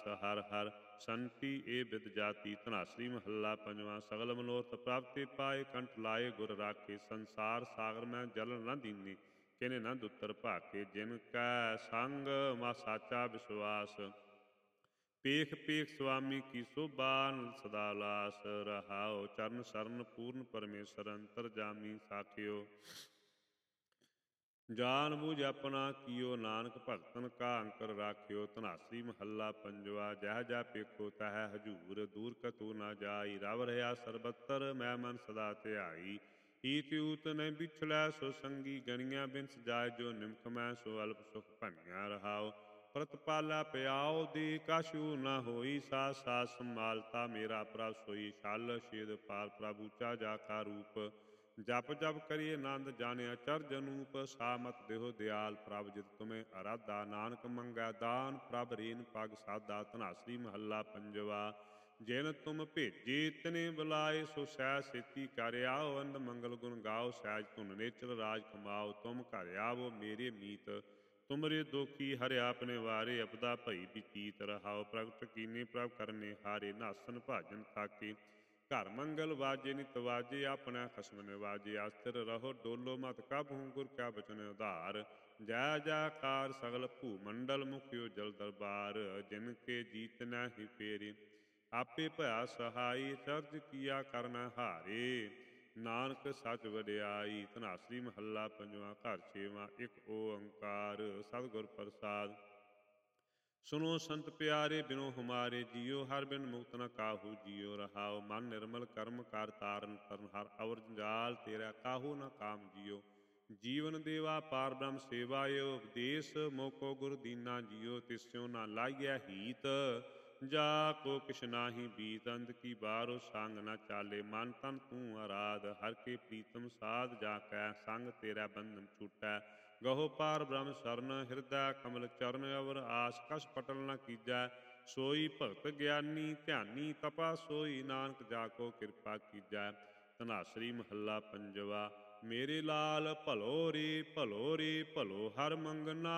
ਹਰ ਹਰ ਸੰਤੀ ਏ ਬਿਦ ਜਾਤੀ। ਧਨਾਸਰੀ ਮਹੱਲਾ ਪੰਜਵਾਂ। ਸਗਲ ਮਨੋਰਥ ਪ੍ਰਭ ਤੇ ਪਾਏ ਕੰਠ ਲਾਏ ਗੁਰ ਰਾਖੇ। ਸੰਸਾਰ ਸਾਗਰ ਮੈਂ ਜਲ ਨ ਦੀਨੀ ਕਿਨੇ ਨ ਦੁੱਤਰ ਭਾਕੇ। ਜਿਨ ਕੈ ਸੰਗ ਮਾ ਸਾਚਾ ਵਿਸ਼ਵਾਸ ਪੇਖ ਪੇਖ ਸੁਆਮੀ ਕੀ ਸੋਭਾ ਸਦਾ ਲਾਸ। ਰਹਾਉ ਚਰਨ ਸਰਨ ਪੂਰਨ ਪਰਮੇਸ਼ਰ ਅੰਤਰ ਜਾਮੀ ਸਾਖਿਓ। ਜਾਨ ਬੁਝ ਆਪਣਾ ਕੀਓ ਨਾਨਕ ਭਗਤਨ ਕਾ ਅੰਕਰ ਰਾਖਿਓ। ਧਨਾਸਰੀ ਮਹੱਲਾ ਪੰਜਵਾ। ਜਹ ਜਹ ਪੇਖੋ ਤਹ ਹਜੂਰ ਦੂਰ ਕਤੂ ਨਾ ਜਾਈ। ਰਵ ਰਿਹਾ ਸਰਬੱਤਰ ਮੈਂ ਮਨ ਸਦਾ ਧਿਆਈ। ਈਤ ਊਤ ਨਹੀਂ ਵਿਛੜੈ ਸੋ ਸੰਗੀ ਗਣੀਆਂ ਬਿਨਸ ਜਾਇ। ਜੋ ਨਿਮਖ ਮੈਂ ਸੋ ਅਲਪ ਸੁਖ ਭਣੀਆਂ। ਰਹਾਉ ਪ੍ਰਤਪਾਲਾ ਪਿਆਉ ਦੇ ਕਛੂ ਨਾ ਹੋਈ। ਸਾਸ ਸਾਸ ਸੰਭਾਲਤਾ ਮੇਰਾ ਪ੍ਰਭ ਸੋਈ। ਛਲ ਛੇਦ ਪਾਰ ਪ੍ਰਭ ਊਚਾ ਜਾ ਕਾ ਰੂਪ। ਜਪ ਜਪ ਕਰੀਏ ਆਨੰਦ ਜਾਣਿਆ ਚਰਜ ਅਨੂਪ। ਸਾਮਤ ਦੇਹੋ ਦਿਆਲ ਪ੍ਰਭ ਜਿਤ ਤੁਮੇ ਅਰਾਧਾ। ਨਾਨਕ ਮੰਗੈ ਦਾਨ ਪ੍ਰਭ ਰੇਨ ਪਗ ਸਾਧਾ। ਧਨਾਸਰੀ ਮਹੱਲਾ ਪੰਜਵਾ। ਜਿਨ ਤੁਮ ਭੇਜੇ ਤਿਨੇ ਬੁਲਾਏ ਸੋ ਸਹਿ ਸੇਤੀ ਕਰ ਆਓ। ਅੰਧ ਮੰਗਲ ਗੁਣ ਗਾਓ ਸਹਿਜ ਧੁਨ ਨੇਚਰ ਰਾਜ ਕਮਾਓ। ਤੁਮ ਘਰ ਆਵੋ ਮੇਰੇ ਮੀਤ ਤੁਮਰੇ ਦੋਖੀ ਹਰਿ ਆਪਨੇ ਵਾਰੇ। ਅਪਦਾ ਭਈ ਬੀਤੀਤ। ਰਹਾਉ ਪ੍ਰਗਟ ਕੀਨੇ ਪ੍ਰਭ ਕਰਨੇ ਹਾਰੇ। ਨਾਸਨ ਭਾਜਨ ਥਾਕੇ ਘਰ ਮੰਗਲ ਵਾਜੇ ਨਿਤ ਵਾਜੇ। ਆਪਣਾ ਖਸਮ ਨਿਵਾਜੇ। ਅਸਥਿਰ ਰਹੋ ਡੋਲੋ ਮਤ ਕਬਹੂ ਗੁਰ ਕਾ ਬਚਨ ਉਧਾਰ। ਜੈ ਜੈਕਾਰ ਸਗਲ ਭੂ ਮੰਡਲ ਮੁਖਿਓ ਜਲ ਦਰਬਾਰ। ਜਿਨ ਕੇ ਜੀਤ ਨਹਿ ਫੇਰੇ ਆਪੇ ਭਇਆ ਸਹਾਈ। ਚਰਜ ਕੀਆ ਕਰਨਾ ਹਾਰੇ ਨਾਨਕ ਸਚ ਵਡਿਆਈ। ਧਨਾਸਰੀ ਮਹੱਲਾ ਪੰਜਵਾਂ। ਘਰ ਛੇਵਾਂ। ਇੱਕ ਓੰਕਾਰ ਸਤਿਗੁਰ ਪ੍ਰਸਾਦ। ਸੁਨੋ ਸੰਤ ਪਿਆਰੇ ਬਿਨੋ ਹਮਾਰੇ ਜੀਓ। ਹਰ ਬਿਨ ਮੁਕਤ ਨ ਕਾਹੂ ਜੀਓ। ਰਹਾਉ ਮਨ ਨਿਰਮਲ ਕਰਮ ਕਰ ਤਾਰਨ ਤਰਨ ਹਰ। ਅਵਰ ਜੰਜਾਲ ਤੇਰਾ ਕਾਹੂ ਨ ਕਾਮ ਜੀਓ। ਜੀਵਨ ਦੇਵਾ ਪਾਰ ਬ੍ਰਹਮ ਸੇਵਾਇਓ। ਉਪਦੇਸ ਮੋਕੋ ਗੁਰ ਦੀਨਾ ਜੀਓ। ਤਿਸਿਓ ਨਾ ਲਾਈਐ ਹੀਤ ਜਾ ਕੋ ਕਿਛ ਨਾਹੀ ਬੀਤ। ਅੰਧ ਕੀ ਬਾਰੋ ਸੰਗ ਨ ਚਾਲੇ ਮਨ ਤਨ ਤੂੰ ਅਰਾਧ। ਹਰ ਕੇ ਪ੍ਰੀਤਮ ਸਾਧ ਜਾ ਕੈ ਸੰਗ ਤੇਰਾ ਬੰਧਨ ਛੂਟੈ। ਗਹੋ ਪਾਰ ਬ੍ਰਹਮ ਸਰਨ ਹਿਰਦੈ ਕਮਲ ਚਰਨ। ਅਵਰ ਆਸ ਕਛ ਪਟਲ ਨ ਕੀਜੈ ਸੋਈ। ਭਗਤ ਗਿਆਨੀ ਧਿਆਨੀ ਤਪਾ ਸੋਈ। ਨਾਨਕ ਜਾ ਕੋ ਕਿਰਪਾ ਕੀਜੈ। ਧਨਾਸਰੀ ਮਹੱਲਾ ਪੰਜਵਾ। ਮੇਰੇ ਲਾਲ ਭਲੋ ਰੇ ਭਲੋ ਰੇ ਭਲੋ ਹਰ ਮੰਗਨਾ।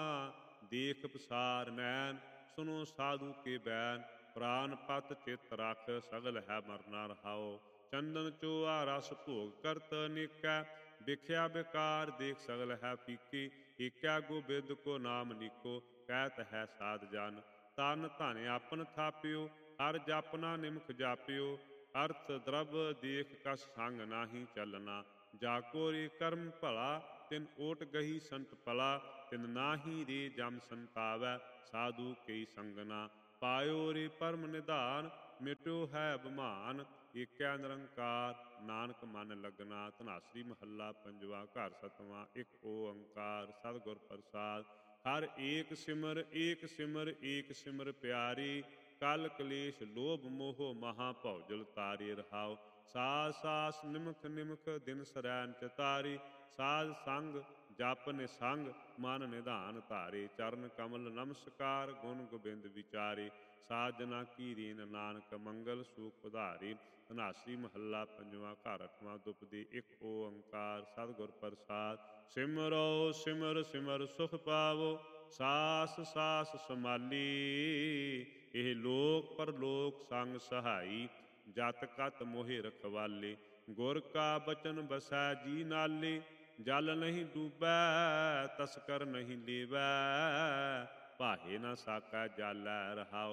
ਦੇਖ ਪਸਾਰ ਨੈਣ ਸੁਨੋ ਸਾਧੂ ਕੇ ਬੈਨ। ਪ੍ਰਾਨ ਪਤ ਚਿਤ ਰਖ ਸਗਲ ਹੈ ਮਰਨਾ। ਰਹਾਉ ਚੰਦਨ ਚੋਆ ਰਸ ਭੋਗ ਕਰਤ ਅਨੇਕੈ। ਵਿਖਿਆ ਵਿਕਾਰ ਦੇਖ ਸਗਲ ਹੈ ਫੀਕੇ। ਏਕੈ ਗੋਬਿੰਦ ਕੋ ਨਾਮ ਨੀਕੋ ਕਹਿਤ ਹੈ ਸਾਧ ਜਨ। ਤਨ ਧਨ ਆਪਨ ਥਾਪਿਓ ਹਰ ਜਪਨਾ ਨਿਮਖ ਜਾਪਿਓ। ਅਰਥ ਦਰਬ ਦੇਖ ਕਸ ਸੰਗ ਨਾਹੀ ਚੱਲਣਾ। ਜਾ ਕੋ ਰੇ ਕਰਮ ਭਲਾ ਤਿਨ ਓਟ ਗਹੀ ਸੰਤ ਪਲਾ। ਤਿਨ ਨਾਹੀ ਰੇ ਜਮ ਸੰਤਾਵੈ ਸਾਧੂ ਕਈ ਸੰਗਨਾ। ਪਾਇਓ ਰੇ ਪਰਮ ਨਿਧਾਨ ਮਿਟਿਓ ਹੈ ਬਮਾਨ। ਏਕੈ ਨਿਰੰਕਾਰ ਨਾਨਕ ਮਨ ਲਗਨਾ। ਧਨਾਸਰੀ ਮਹੱਲਾ ਪੰਜਵਾ। ਘਰ ਸਤਵਾਂ। ਇੱਕ ਓੰਕਾਰ ਸਤਿਗੁਰ ਪ੍ਰਸਾਦ। ਹਰ ਏਕ ਸਿਮਰ ਏਕ ਸਿਮਰ ਏਕ ਸਿਮਰ ਪਿਆਰੀ। ਕਲ ਕਲੇਸ਼ ਲੋਭ ਮੋਹ ਮਹਾ ਭਉ ਜਲ ਤਾਰੇ। ਰਹਾਉ ਸਾਸ ਸਾਸ ਨਿਮਖ ਨਿਮਖ ਦਿਨ ਸਰੈਨ ਚਿਤਾਰੀ। ਸਾਧ ਸੰਗ ਜਪ ਨਿਸੰਗ ਮਨ ਨਿਧਾਨ ਧਾਰੇ। ਚਰਨ ਕਮਲ ਨਮਸਕਾਰ ਗੁਣ ਗੋਬਿੰਦ ਵਿਚਾਰੇ। ਸਾਜਨਾ ਕੀ ਰੇਨ ਨਾਨਕ ਮੰਗਲ ਸੂਖ ਉਧਾਰੇ। ਧਨਾਸਰੀ ਮਹੱਲਾ ਪੰਜਵਾਂ। ਘਰ ਅਠਵਾਂ। ਦੁਪਦੀ। ਇੱਕ ਓੰਕਾਰ ਸਤਿਗੁਰ ਪ੍ਰਸਾਦ। ਸਿਮਰੋ ਸਿਮਰ ਸਿਮਰ ਸੁਖ ਪਾਵੋ ਸਾਸ ਸਾਸ ਸਮਾਲੀ। ਇਹ ਲੋਕ ਪਰਲੋਕ ਸੰਗ ਸਹਾਈ। ਜਤ ਕਤ ਮੋਹਿ ਰਖਵਾਲੇ। ਗੁਰ ਕਾ ਬਚਨ ਬਸੈ ਜੀ ਨਾਲੇ। ਜਲ ਨਹੀਂ ਡੂਬੈ ਤਸਕਰ ਨਹੀਂ ਲੇਵੈ। ਭਾਹੇ ਨਾ ਸਾਕੈ ਜਾਲੈ। ਰਹਾਉ